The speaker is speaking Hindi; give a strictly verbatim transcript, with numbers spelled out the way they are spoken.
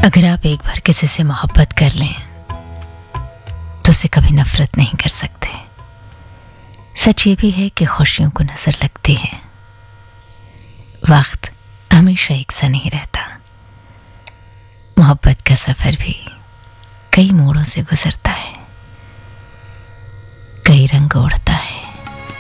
अगर आप एक बार किसी से मोहब्बत कर लें तो उसे कभी नफरत नहीं कर सकते। सच ये भी है कि खुशियों को नजर लगती है। वक्त हमेशा एक सा नहीं रहता। मोहब्बत का सफर भी कई मोड़ों से गुजरता है, कई रंग ओढ़ता है।